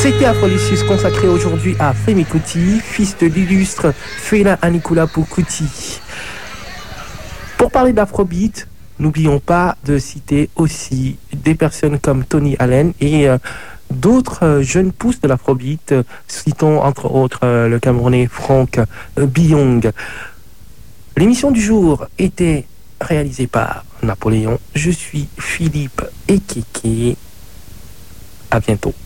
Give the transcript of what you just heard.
C'était Afrolicious consacré aujourd'hui à Femi Kuti, fils de l'illustre Fela Anikulapo Kuti. Pour parler d'Afrobeat, n'oublions pas de citer aussi des personnes comme Tony Allen et d'autres jeunes pousses de l'Afrobeat. Citons entre autres le Camerounais Franck Biyong. L'émission du jour était réalisée par Napoléon. Je suis Philippe Ekeke. À bientôt.